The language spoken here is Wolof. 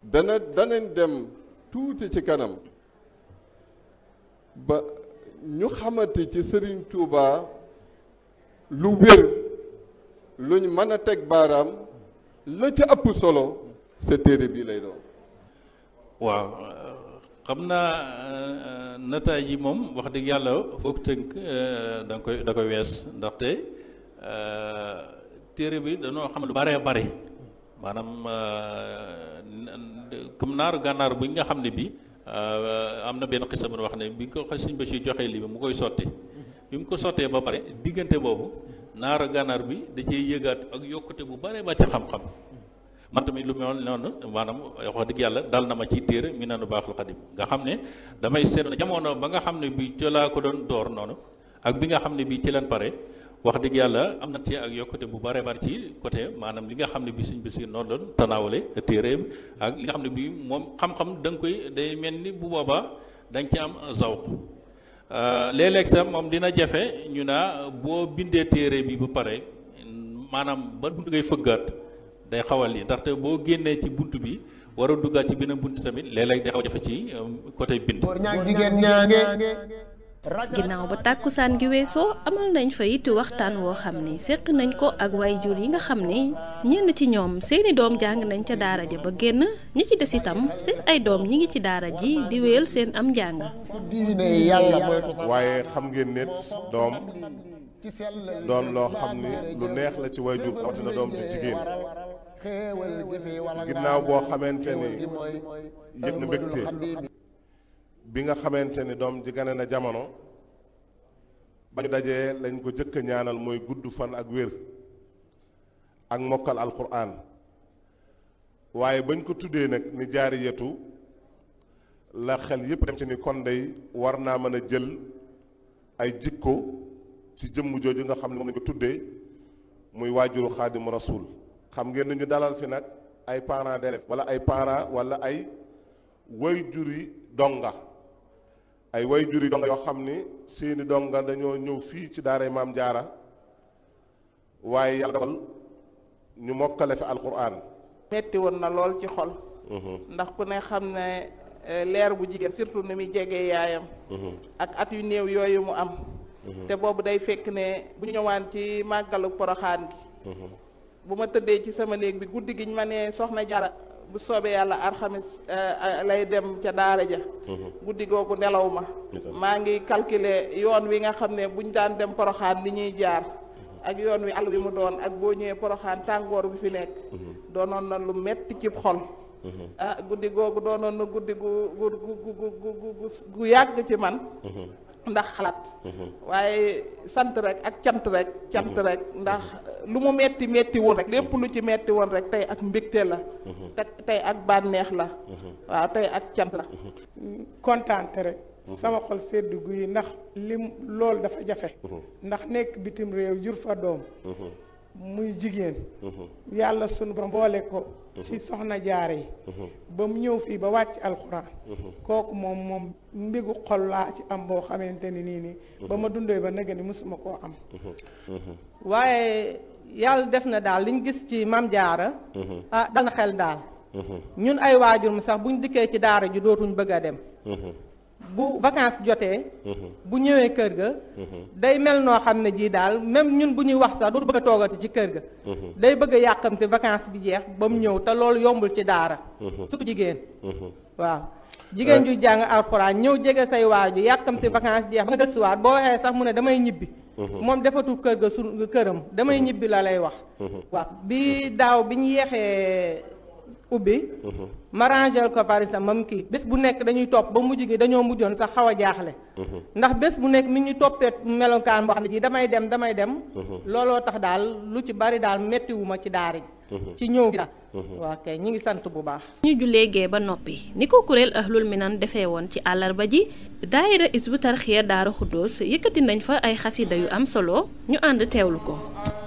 danañ dem tuuti ci kanam ba ñu xamante ci Serigne Touba lu wér luñ mën a teg baaraam la ca ëpp solo sa téere bii lay doon. waaw xam naa nataay yi moom wax dëgg yàlla foog tënk da koy wees ndaxte téere bi dañoo xam lu bare bare maanaam comme naaru gànnaar bi nga xam ne bi am na benn xisa bu wax ne bi ko Sëñ Bachir joxee lii bi mu koy sotti bi mu ko sottee ba pare diggante boobu naaru gànnaar bi da cee yëgaat ak yokkute bu bare ba ci xam-xam man tamit lu mel noonu maanaam wax dëgg yàlla dal na ma ci téere Minanu Baaxul Xadim nga xam ne damay seetlu jamono ba nga xam ne bi ci laa ko doon door noonu ak bi nga xam ne bi ci leen pare wax dëgg yàlla am na ci ak yokkute bu bare bari ci côté maanaam li nga xam ne bi Sëñ Basiir noonu doon tanaawale téere ak li nga xam ne bi moom xam-xam da nga koy day mel ni bu boobaa da nga ci am zawq léeg-léeg sax moom dina jafe ñu naa boo bindee téere bi ba pare maanaam ba buntu ngay fëggaat day xawal yi ndaxte boo génnee ci bunt bi war a duggaat ci beneen bunt tamit léeg-léeg day xaw jafe ci côté bind. ginnaaw ba tàkkusaan gi weesoo amal nañ fa it waxtaan woo xam ni seq nañ ko ak waajur yi nga xam ni ñenn ci ñoom seeni doom jàng nañ ca daara ja ba génn ñi ci des itam seen ay doom ñi ngi ci daara ji di wéyal seen am njàng. waaye xam ngeen ne doom doon loo xam ni lu neex la ci waajur rawatina doom ju jigéen ginnaaw boo xamante ni yëg na mbégte bi nga xamante ni doom ji gane na jamono ba ñu dajee lañ ko jëkk a ñaanal mooy gudd fan ak wér ak mokkal alquran waaye bañ ko tuddee nag ni jaariyatu la xel yépp dem ci ni kon day war naa mën a jël ay jikko ci jëmm jooju nga xam ne moom lañ ko tuddee muy waajuru xaadimu rasul xam ngeen ni ñu dalal fi nag ay parents d'élèves wala ay parents wala ay wayjuri donga ay wayjuri donga yoo xam ni seeni donga dañoo ñëw fii ci daaray Maam Jaara waaye yàlla dogal ñu mokkale fi alquran. metti woon na lool ci xol ndax ku ne xam ne leer bu jigéen surtout ni muy jegee yaayam ak at yu néew yooyu mu am te boobu day fekk ne bu ñu ñëwaan ci màggalu poroxaan gi bu ma tëddee ci sama néeg bi guddi giñ ma ne soxna Jara bu soobee yàlla alxamis lay dem ca daara ja guddi googu nelaw ma maa ngi calculer yoon wi nga xam ne buñ daan dem poroxaan li ñuy jaar ak yoon wi àll bi mu doon ak boo ñëwee poroxaan tàngoor bi fi nekk doonoon na lu metti ci xol guddi googu doonoon na guddi gu yàgg ci man ndax xalaat waaye sant rek ak cant rek ndax lu mu metti woon rek lépp lu ci metti woon rek tey ak mbégte la tey ak bànneex la waaw tey ak cant la kontaante rek sama xol sedd guy ndax lim loolu dafa jafe ndax nekk bitim réew jur fa doom muy jigéen yàlla sunu borom boole ko ci soxna jaare yi ba mu ñëw fii ba wàcc alxuraan kooku moom mbégu xol laa ci am boo xamante ni nii ba ma dundee ba nëgë ni mësuma koo am waaye yàlla def na daal liñ gis ci Maam Jaara dal na xel daal ñun ay waajur mu sax buñ dikkee ci daara ji dootuñ bëgg a dem bu vacances jotee bu ñëwee kër ga day mel noo xam ne jii daal même ñun bu ñuy wax sax dootu bëgg a toogati ci kër ga day bëgg a yàqamte vacances bi jeex ba mu ñëw te loolu yombul ci daara surtout jigéen waaw jigéen ju jàng alxuraan ñëw jege say waaju yàqamte vacances jeex ba nga gëstuwaat boo waxee sax mu ne damay ñibbi moom defatul kër ga këram damay ñibbi la lay wax waaw bi daaw bi ñu yeexee ubbi ma rangel ko par exemple mam kii bés bu nekk dañuy topp ba mujj gi dañoo mujjoon sax xaw a jaaxle ndax bés bu nekk mi ñu toppee melokaan boo xam ne ji damay dem looloo tax daal lu ci bari daal mettiwuma ci daara ji ci ñëw gi daal waaw kay ñi ngi sant bu baax ñu jullee gee ba noppi ni ko kuréel Ahlul Minan defee woon ci àllarba ji daayira Hizbut Tarqiyyah Daaru Xuddoos yëkkati nañ fa ay xasida yu am solo ñu ànd teewlu ko